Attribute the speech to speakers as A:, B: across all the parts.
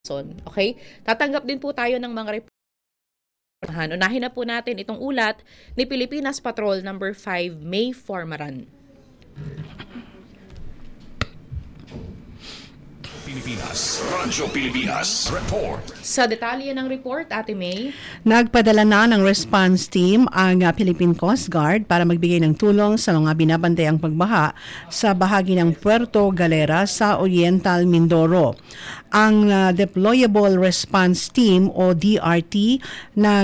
A: Okay? Tatanggap din po tayo ng mga report. Unahin na po natin itong ulat ni Pilipinas Patrol number 5, May Formaran.
B: Radyo Pilipinas Report.
A: Sa detalye ng report, Ate May.
C: Nagpadala na ng response team ang Philippine Coast Guard para magbigay ng tulong sa mga binabantayang pagbaha sa bahagi ng Puerto Galera sa Oriental Mindoro. Ang Deployable Response Team o DRT ng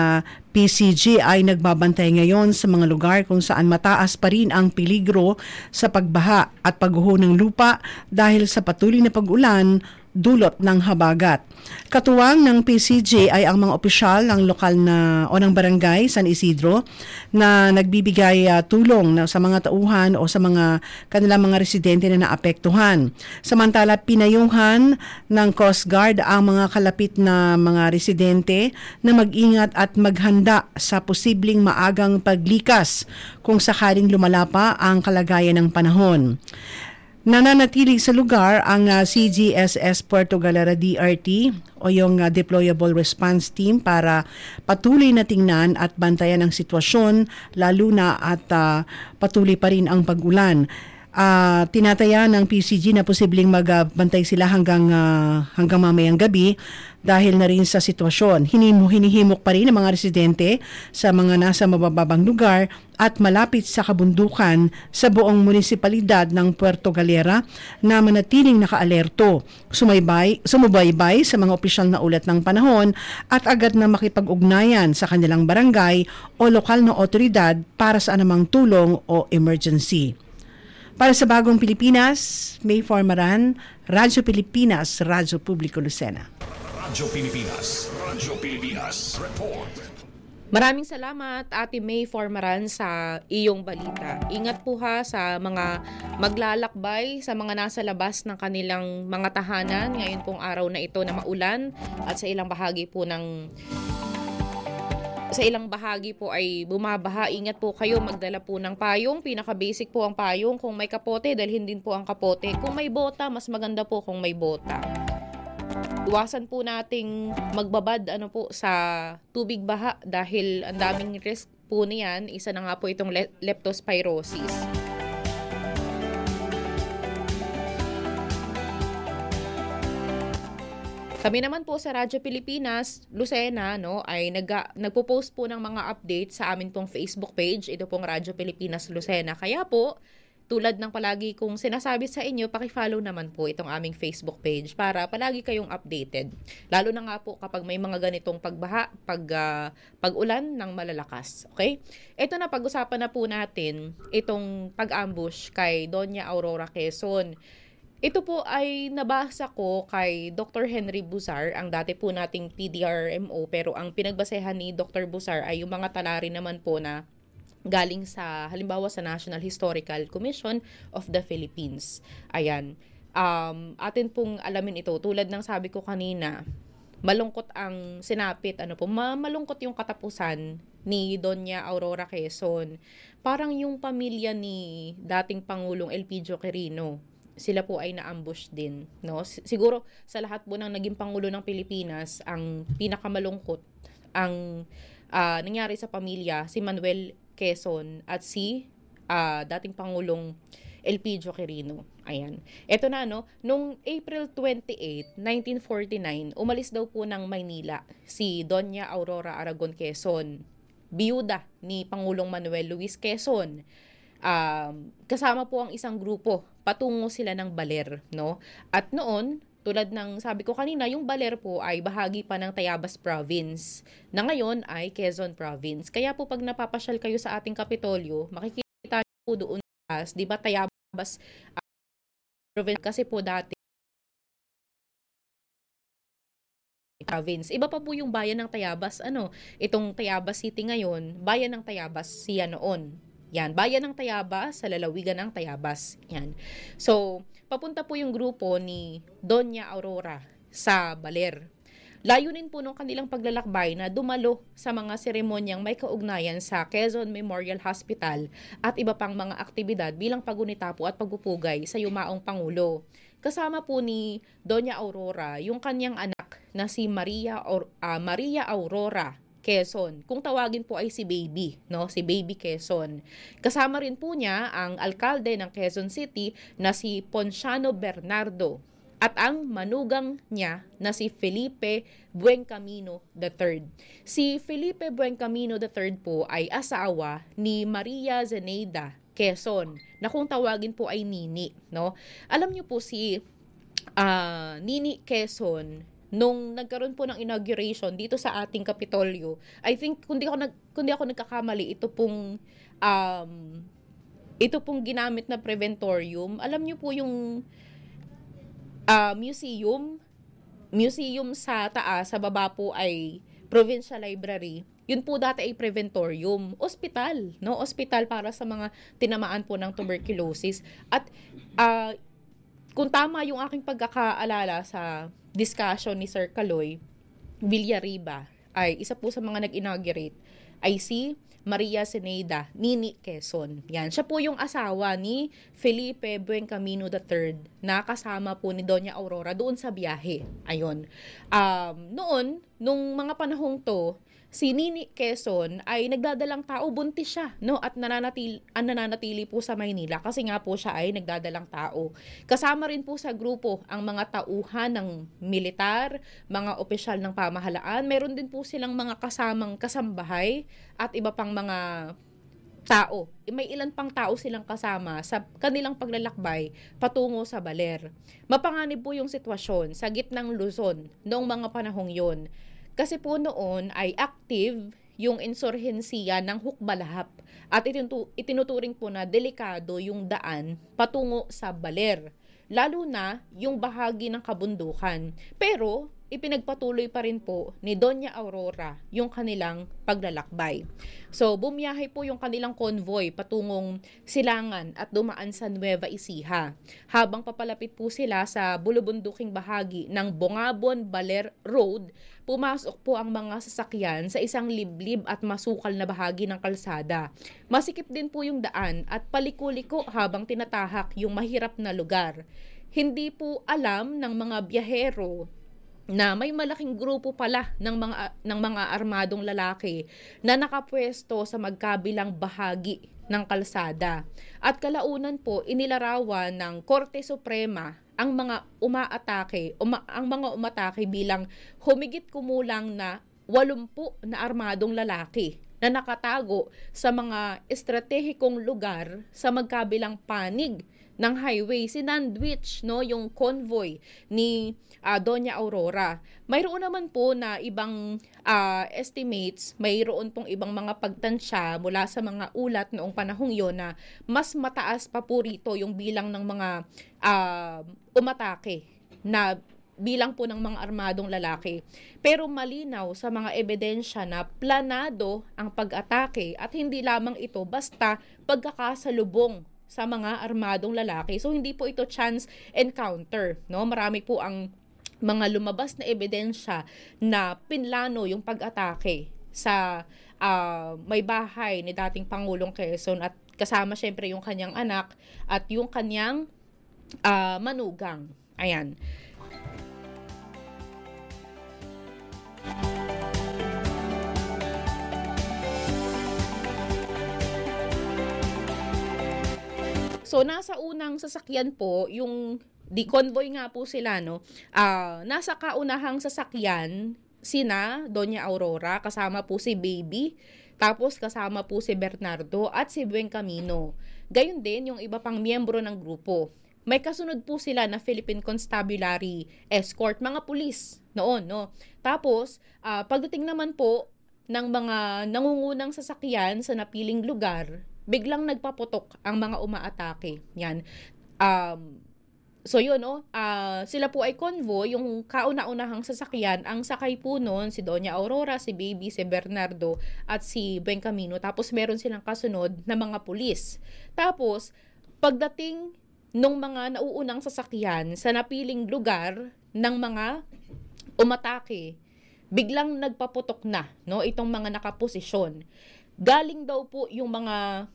C: PCG ay nagbabantay ngayon sa mga lugar kung saan mataas pa rin ang peligro sa pagbaha at pagguho ng lupa dahil sa patuloy na pag-ulan dulot ng habagat. Katuwang ng PCG ay ang mga opisyal ng lokal na o ng barangay San Isidro na nagbibigay tulong sa mga tauhan o sa mga kanilang mga residente na naapektuhan. Samantala, pinayuhan ng Coast Guard ang mga kalapit na mga residente na mag-ingat at maghanda sa posibleng maagang paglikas kung sakaling lumala pa ang kalagayan ng panahon. Nananatili sa lugar ang CGSS Puerto Galera DRT o yung Deployable Response Team para patuloy na tingnan at bantayan ang sitwasyon lalo na at patuloy pa rin ang pag-ulan. Tinataya ng PCG na posibleng magbantay sila hanggang mamayang gabi dahil na rin sa sitwasyon. Hinihimok pa rin ang mga residente sa mga nasa mabababang lugar at malapit sa kabundukan sa buong munisipalidad ng Puerto Galera na manatiling nakaalerto, sumubaybay sa mga opisyal na ulat ng panahon at agad na makipag-ugnayan sa kanilang barangay o lokal na otoridad para sa anumang tulong o emergency. Para sa Bagong Pilipinas, May Formaran, Radyo Pilipinas, Radyo Publiko Lucena.
B: Radyo Pilipinas Report.
A: Maraming salamat, Ate May Formaran, sa iyong balita. Ingat po ha sa mga maglalakbay, sa mga nasa labas ng kanilang mga tahanan ngayon pong araw na ito na maulan at sa ilang bahagi po ay bumabaha. Ingat po kayo, magdala po ng payong. Pinaka-basic po ang payong. Kung may kapote, dalhin din po ang kapote. Kung may bota, mas maganda po kung may bota. Iwasan po nating magbabad sa tubig baha dahil ang daming risk po niyan. Isa na nga po itong leptospirosis. Kami naman po sa Radyo Pilipinas, Lucena, ay nagpo-post po ng mga update sa amin pong Facebook page. Ito pong Radyo Pilipinas Lucena. Kaya po, tulad ng palagi kong sinasabi sa inyo, paki-follow naman po itong aming Facebook page para palagi kayong updated. Lalo na nga po kapag may mga ganitong pagbaha, pag-ulan ng malalakas. Okay? Ito na, pag-usapan na po natin itong pag-ambush kay Doña Aurora Quezon. Ito po ay nabasa ko kay Dr. Henry Buzar, ang dati po nating PDRMO, pero ang pinagbasehan ni Dr. Buzar ay yung mga talari naman po na galing sa, halimbawa sa National Historical Commission of the Philippines. Ayan. Atin pong alamin ito. Tulad ng sabi ko kanina, malungkot ang sinapit, malungkot yung katapusan ni Doña Aurora Quezon. Parang yung pamilya ni dating Pangulong Elpidio Quirino, sila po ay na-ambush din. Siguro sa lahat po ng naging Pangulo ng Pilipinas, ang pinakamalungkot ang nangyari sa pamilya, si Manuel Quezon at si dating Pangulong Elpidio Quirino. Ayan. Ito na, nung April 28, 1949, umalis daw po ng Maynila si Doña Aurora Aragon Quezon, biyuda ni Pangulong Manuel Luis Quezon. Kasama po ang isang grupo, patungo sila ng Baler, At noon, tulad ng sabi ko kanina, yung Baler po ay bahagi pa ng Tayabas Province, na ngayon ay Quezon Province. Kaya po pag napapasyal kayo sa ating Kapitolyo, makikita niyo po doon, di ba, Tayabas Province, kasi po dati province. Iba pa po yung bayan ng Tayabas, itong Tayabas City ngayon, bayan ng Tayabas siya noon. Yan, bayan ng Tayabas, sa lalawigan ng Tayabas. Yan. So, papunta po yung grupo ni Doña Aurora sa Baler. Layunin po nung kanilang paglalakbay na dumalo sa mga seremonyang may kaugnayan sa Quezon Memorial Hospital at iba pang mga aktibidad bilang pagunita po at pagpupugay sa yumaong Pangulo. kasama po ni Doña Aurora yung kanyang anak na si Maria Aurora Quezon. Kung tawagin po ay si Baby, no? Si Baby Quezon. Kasama rin po niya ang alkalde ng Quezon City na si Ponciano Bernardo at ang manugang niya na si Felipe Buencamino III. Si Felipe Buencamino III po ay asawa ni Maria Zeneida Quezon, na kung tawagin po ay Nini, no? Alam niyo po si Nini Quezon, nung nagkaroon po ng inauguration dito sa ating Kapitolyo, I think kung di ako nagkakamali, ito pong ginamit na preventorium. Alam niyo po yung museum sa taas, sa baba po ay Provincial Library. Yun po dati ay preventorium, ospital, no? Ospital para sa mga tinamaan po ng tuberculosis. At kung tama yung aking pagkakaalala sa discussion ni Sir Caloy Villariba, ay isa po sa mga nag-inaugurate ay si Maria Zeneida Nini Quezon. Yan, siya po yung asawa ni Felipe Buencamino III na kasama po ni Doña Aurora doon sa biyahe. Ayun. Noon, nung mga panahong to, si Nini Quezon ay nagdadalang tao, buntis siya, no? At nananatili po sa Maynila kasi nga po siya ay nagdadalang tao. Kasama rin po sa grupo ang mga tauhan ng militar, mga opisyal ng pamahalaan. Meron din po silang mga kasamang kasambahay at iba pang mga tao. May ilan pang tao silang kasama sa kanilang paglalakbay patungo sa Baler. Mapanganib po yung sitwasyon sa gitnang Luzon noong mga panahong yon. Kasi po noon ay active yung insurhensiya ng Hukbalahap at itinuturing po na delikado yung daan patungo sa Baler, lalo na yung bahagi ng kabundukan. Pero ipinagpatuloy pa rin po ni Doña Aurora yung kanilang paglalakbay. So, bumiyahe po yung kanilang convoy patungong Silangan at dumaan sa Nueva Ecija. Habang papalapit po sila sa bulubunduking bahagi ng Bongabon-Baler Road, pumasok po ang mga sasakyan sa isang liblib at masukal na bahagi ng kalsada. Masikip din po yung daan at paliko-liko habang tinatahak yung mahirap na lugar. Hindi po alam ng mga biyahero na may malaking grupo pala ng mga armadong lalaki na nakapwesto sa magkabilang bahagi ng kalsada. At kalaunan po inilarawan ng Korte Suprema ang mga umatake bilang humigit kumulang na 80 na armadong lalaki na nakatago sa mga estratehikong lugar sa magkabilang panig ng highway. Sinandwich, no, yung convoy ni Doña Aurora. Mayroon naman po na ibang estimates, mayroon pong ibang mga pagtansya mula sa mga ulat noong panahong yon na mas mataas pa po rito yung bilang ng mga umatake na bilang po ng mga armadong lalaki. Pero malinaw sa mga ebidensya na planado ang pag-atake at hindi lamang ito basta pagkakasalubong sa mga armadong lalaki. So hindi po ito chance encounter, no? Marami po ang mga lumabas na ebidensya na pinlano yung pag-atake sa may bahay ni dating Pangulong Quezon at kasama syempre yung kanyang anak at yung kanyang manugang. Ayan. So, nasa unang sasakyan po, yung convoy nga po sila, no? Nasa kaunahang sasakyan, sina Doña Aurora, kasama po si Baby, tapos kasama po si Bernardo at si Buencamino. Gayon din yung iba pang miyembro ng grupo. May kasunod po sila na Philippine Constabulary Escort, mga pulis noon, no? Tapos, pagdating naman po ng mga nangungunang sasakyan sa napiling lugar, biglang nagpaputok ang mga umaatake. Yan. So yun, no? Sila po ay convoy, yung kauna-unahang sasakyan, ang sakay po noon si Doña Aurora, si Baby, si Bernardo, at si Buencamino. Tapos meron silang kasunod na mga pulis. Tapos, pagdating nung mga nauunang sasakyan sa napiling lugar ng mga umatake, biglang nagpaputok na, no, itong mga nakaposisyon. Galing daw po yung mga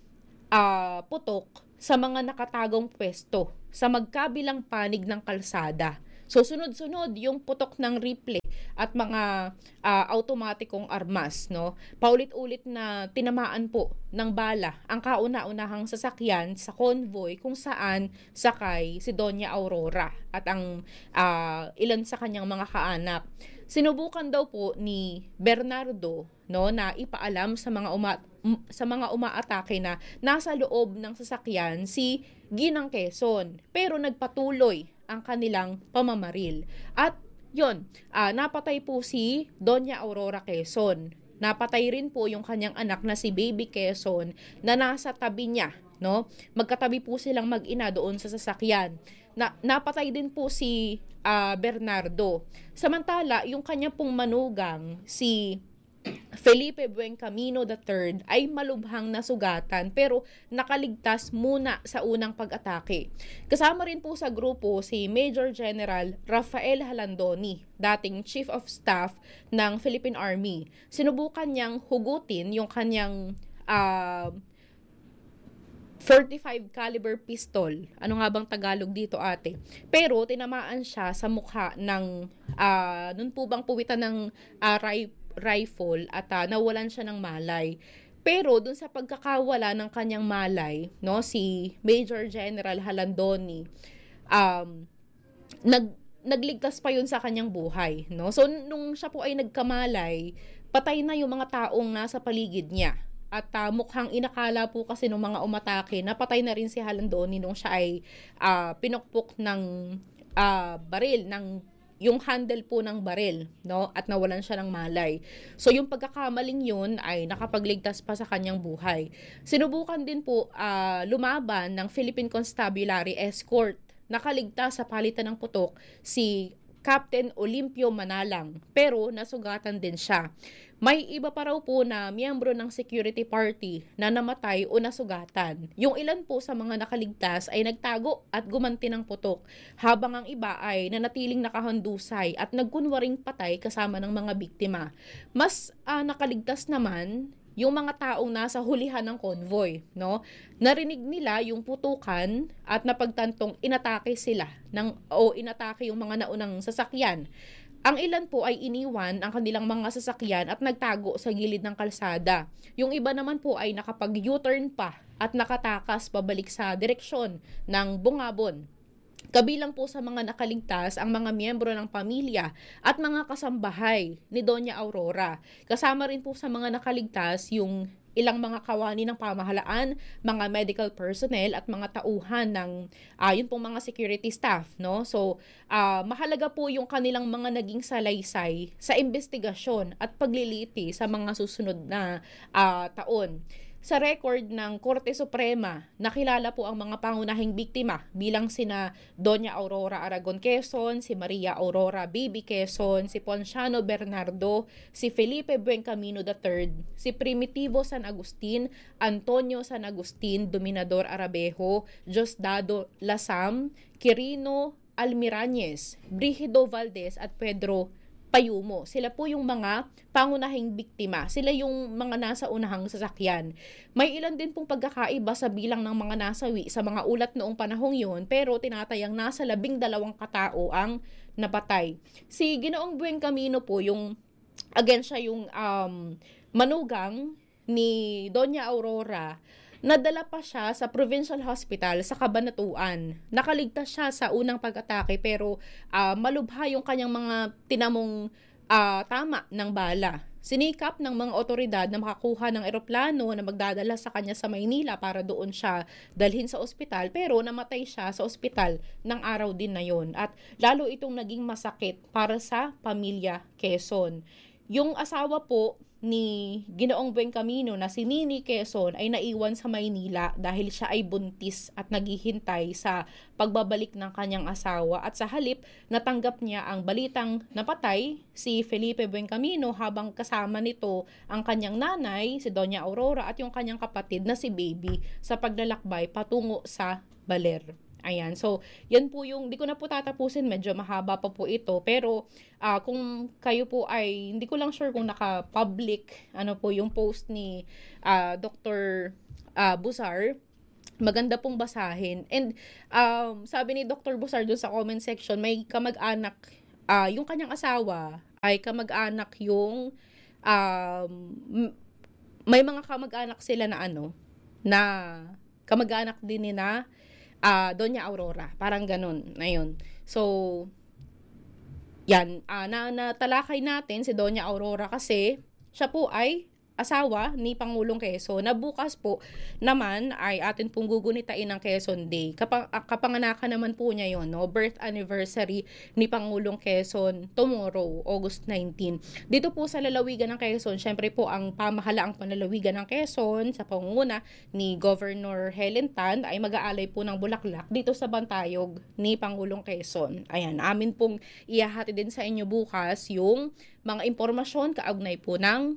A: putok sa mga nakatagong pwesto sa magkabilang panig ng kalsada. So sunod-sunod yung putok ng rifle at mga automatikong armas, no? Paulit-ulit na tinamaan po ng bala ang kauna-unahang sasakyan sa convoy kung saan sakay si Doña Aurora at ang ilan sa kanyang mga kaanak. Sinubukan daw po ni Bernardo, no, na ipaalam sa mga umaatake na nasa loob ng sasakyan si Ginang Quezon, pero nagpatuloy ang kanilang pamamaril. At yon, napatay po si Doña Aurora Quezon. Napatay rin po yung kanyang anak na si Baby Quezon na nasa tabi niya, no? Magkatabi po silang mag-ina doon sa sasakyan. Napatay din po si Bernardo. Samantala, yung kanya pong manugang, si Felipe Buencamino III ay malubhang nasugatan pero nakaligtas muna sa unang pag-atake. Kasama rin po sa grupo si Major General Rafael Halandoni, dating Chief of Staff ng Philippine Army. Sinubukan niyang hugutin yung kanyang 45 caliber pistol. Ano nga bang Tagalog dito, ate? Pero tinamaan siya sa mukha ng nun po bang puwitan ng rifle at nawalan siya ng malay. Pero dun sa pagkakawala ng kanyang malay, no, si Major General Halandoni, nagligtas pa yun sa kanyang buhay, no? So nung siya po ay nagkamalay, patay na yung mga taong nasa paligid niya. At mukhang inakala po kasi ng mga umatake na patay na rin si Halandoni nung siya ay pinukpok ng baril, ng yung handle po ng baril, no? At nawalan siya ng malay. So yung pagkakamaling yun ay nakapagligtas pa sa kanyang buhay. Sinubukan din po lumaban ng Philippine Constabulary Escort. Nakaligtas sa palitan ng putok si Captain Olimpio Manalang, pero nasugatan din siya. May iba pa raw po na miyembro ng security party na namatay o nasugatan. Yung ilan po sa mga nakaligtas ay nagtago at gumanti ng putok, habang ang iba ay nanatiling nakahandusay at nagkunwaring patay kasama ng mga biktima. Mas nakaligtas naman yung mga taong nasa hulihan ng convoy, no? Narinig nila yung putukan at napagtantong inatake sila inatake yung mga naunang sasakyan. Ang ilan po ay iniwan ang kanilang mga sasakyan at nagtago sa gilid ng kalsada. Yung iba naman po ay nakapag-U-turn pa at nakatakas pabalik sa direksyon ng Bungabon. Kabilang po sa mga nakaligtas ang mga miyembro ng pamilya at mga kasambahay ni Doña Aurora. Kasama rin po sa mga nakaligtas yung ilang mga kawani ng pamahalaan, mga medical personnel at mga tauhan ng yun pong mga security staff, no? So, mahalaga po yung kanilang mga naging salaysay sa investigasyon at pagliliti sa mga susunod na taon. Sa record ng Korte Suprema, nakilala po ang mga pangunahing biktima bilang sina Doña Aurora Aragon Quezon, si Maria Aurora Baby Quezon, si Ponciano Bernardo, si Felipe Buencamino III, si Primitivo San Agustin, Antonio San Agustin, Dominador Arabejo, Diosdado Lasam, Quirino Almirañez, Brigido Valdez at Pedro Payumo. Sila po yung mga pangunahing biktima. Sila yung mga nasa unahang sasakyan. May ilan din pong pagkakaiba sa bilang ng mga nasawi sa mga ulat noong panahong yun, pero tinatayang nasa 12 katao ang napatay. Si Ginoong Buencamino po, siya yung manugang ni Doña Aurora. Nadala pa siya sa Provincial Hospital sa Cabanatuan. Nakaligtas siya sa unang pag-atake pero malubha yung kanyang mga tinamong tama ng bala. Sinikap ng mga otoridad na makakuha ng eroplano na magdadala sa kanya sa Maynila para doon siya dalhin sa ospital, pero namatay siya sa ospital ng araw din na yon. At lalo itong naging masakit para sa pamilya Quezon. Yung asawa po ni Ginoong Buencamino na si Nini Quezon ay naiwan sa Maynila dahil siya ay buntis at naghihintay sa pagbabalik ng kanyang asawa, at sa halip natanggap niya ang balitang napatay si Felipe Buencamino habang kasama nito ang kanyang nanay, si Doña Aurora, at yung kanyang kapatid na si Baby sa paglalakbay patungo sa Baler. Ayan, so yan po yung, di ko na po tatapusin, medyo mahaba pa po ito, pero kung kayo po ay, hindi ko lang sure kung naka-public, po yung post ni Dr. Busar, maganda pong basahin. And sabi ni Dr. Busar doon sa comment section, may kamag-anak, yung kanyang asawa ay kamag-anak yung may mga kamag-anak sila na na kamag-anak din ni na Doña Aurora. Parang ganun na yun. So, yan. Natalakay natin si Doña Aurora kasi siya po ay asawa ni Pangulong Quezon, na bukas po naman ay atin pong gugunitain ng Quezon Day. Kapanganakan naman po niya yon, no? Birth anniversary ni Pangulong Quezon tomorrow, August 19. Dito po sa lalawigan ng Quezon, syempre po ang pamahalaang panlalawigan ng Quezon sa pangunguna ni Governor Helen Tan ay mag-aalay po ng bulaklak dito sa Bantayog ni Pangulong Quezon. Ayan, amin pong ihahati din sa inyo bukas yung mga impormasyon kaugnay po ng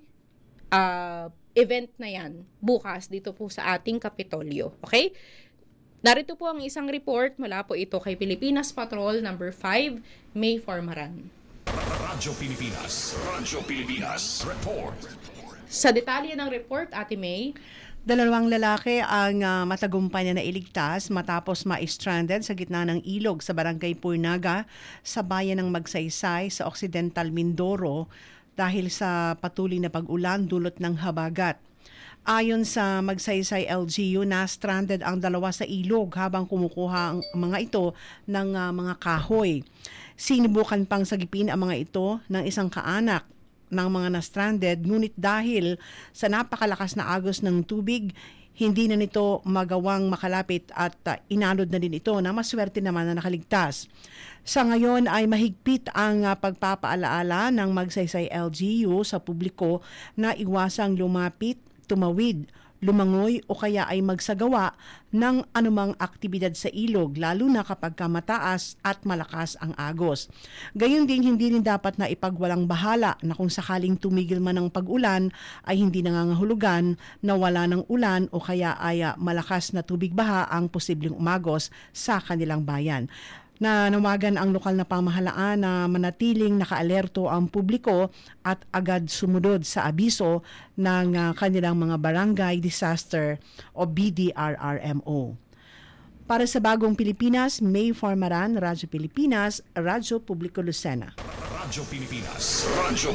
A: event na yan bukas dito po sa ating Kapitolyo. Okay? Narito po ang isang report mula po ito kay Pilipinas Patrol number 5, May Formaran.
B: Radyo Pilipinas. Report.
A: Sa detalye ng report, Ate May,
C: 2 lalaki ang matagumpay na nailigtas matapos ma-stranded sa gitna ng ilog sa Barangay Puernaga sa bayan ng Magsaysay sa Occidental Mindoro dahil sa patuloy na pag-ulan dulot ng habagat. Ayon sa Magsaysay LGU, na-stranded ang 2 sa ilog habang kumukuha ang mga ito ng mga kahoy. Sinubukan pang sagipin ang mga ito ng isang kaanak ng mga na-stranded, ngunit dahil sa napakalakas na agos ng tubig, hindi na nito magawang makalapit at inalod na din ito na maswerte naman na nakaligtas. Sa ngayon ay mahigpit ang pagpapaalaala ng Magsaysay LGU sa publiko na iwasang lumapit, tumawid, lumangoy o kaya ay magsagawa ng anumang aktibidad sa ilog, lalo na kapag mataas at malakas ang agos. Gayon din, hindi rin dapat na ipagwalang bahala na kung sakaling tumigil man ang pag-ulan ay hindi nangangahulugan na wala ng ulan o kaya ay malakas na tubig baha ang posibleng umagos sa kanilang bayan. Nanawagan ang lokal na pamahalaan na manatiling nakaalerto ang publiko at agad sumunod sa abiso ng kanilang mga Barangay Disaster o BDRRMO. Para sa Bagong Pilipinas, May Formaran, Radyo Pilipinas, Radyo Publiko Lucena.
B: Radyo Pilipinas.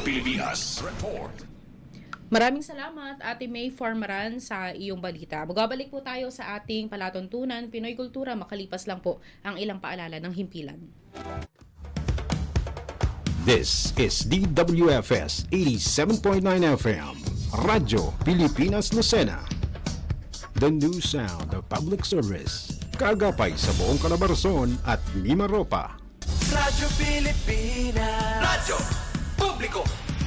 B: Report.
A: maraming salamat Ate May Formaran sa iyong balita. Magbabalik po tayo sa ating palatuntunan, Pinoy Kultura, makalipas lang po ang ilang paalala ng himpilan.
D: This is DWFS 87.9 FM, Radyo Pilipinas Lucena. The new sound of public service. Kagapay sa buong Calabarzon at Mimaropa.
E: Radyo Pilipinas. Radyo Publiko.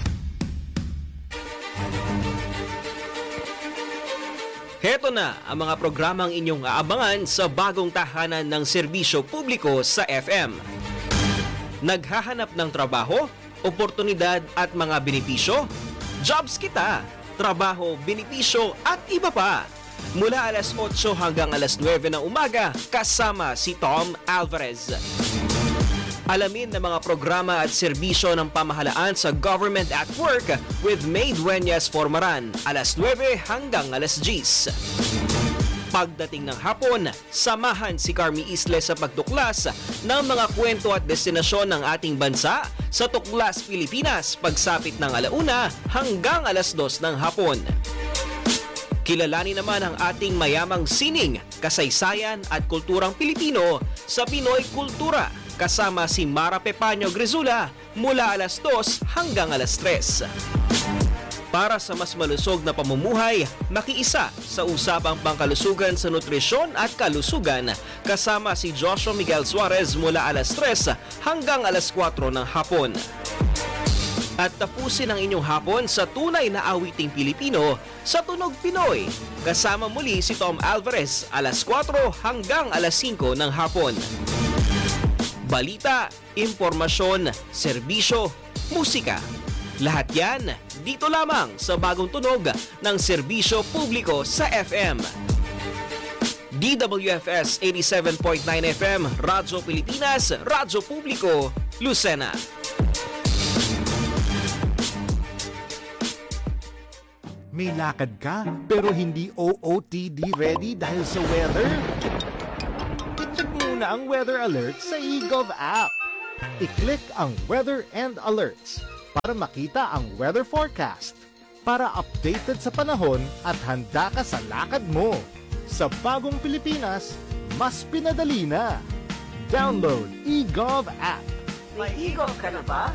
E: Heto na ang mga programang inyong aabangan sa bagong tahanan ng serbisyo publiko sa FM. Naghahanap ng trabaho, oportunidad at mga benepisyo? Jobs Kita! Trabaho, benepisyo at iba pa! Mula alas 8 hanggang alas 9 ng umaga, kasama si Tom Alvarez. Alamin ang mga programa at serbisyo ng pamahalaan sa Government at Work with May Dueñas Formaran, alas 9 hanggang alas 10. Pagdating ng hapon, samahan si Carmi Isle sa pagtuklas ng mga kwento at destinasyon ng ating bansa sa Tuklas Pilipinas pagsapit ng alauna hanggang alas 2 ng hapon. Kilalanin naman ang ating mayamang sining, kasaysayan at kulturang Pilipino sa Pinoy Kultura kasama si Mara Pepaño Grizula mula alas 2 hanggang alas 3. Para sa mas malusog na pamumuhay, makiisa sa usapang pangkalusugan sa nutrisyon at kalusugan kasama si Joshua Miguel Suarez mula alas 3 hanggang alas 4 ng hapon. At tapusin ang inyong hapon sa tunay na awiting Pilipino sa Tunog Pinoy. Kasama muli si Tom Alvarez alas 4 hanggang alas 5 ng hapon. Balita, impormasyon, serbisyo, musika. Lahat yan dito lamang sa bagong tunog ng serbisyo publiko sa FM. DWFS 87.9 FM, Radyo Pilipinas, Radyo Publiko, Lucena.
F: May lakad ka pero hindi OOTD ready dahil sa weather? I-check muna ang weather alert sa eGov app. I-click ang Weather and Alerts para makita ang weather forecast. Para updated sa panahon at handa ka sa lakad mo. Sa bagong Pilipinas, mas pinadali na. Download eGov app.
G: May eGov ka na ba?